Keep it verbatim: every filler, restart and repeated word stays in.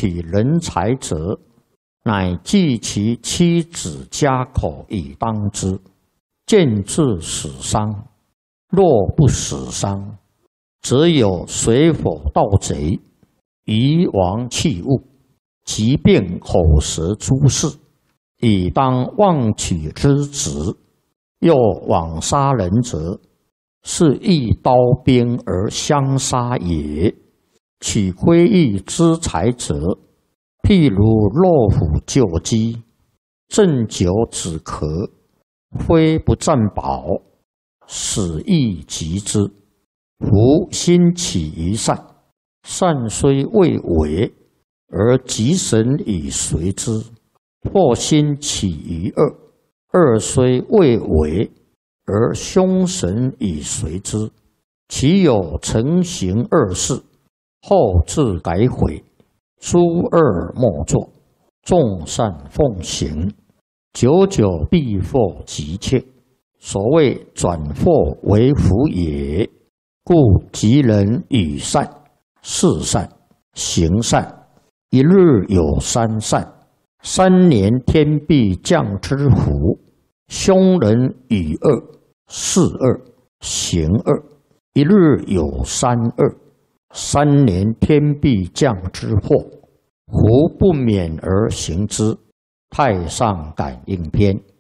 取人才者，乃计其妻子家口以当之。见至死伤，若不死伤，则有水火盗贼、夷王弃物、疾病口舌诸事，以当妄取之职。又枉杀人者，是一刀兵而相杀也。取窥益之财者，譬如骆虎救鸡，鸩酒止咳，非不占宝，死亦及之。夫心起于善，善虽未为，而吉神以随之；或心起于恶，恶虽未为，而凶神以随之。其有成行恶事，后自改悔，诸恶莫作，众善奉行，久久必获吉切。所谓转祸为福也。故吉人与善、事善、行善，一日有三善，三年天必降之福。凶人与恶、事恶、行恶，一日有三恶，三年天必降之祸。胡不免而行之。太上感应篇。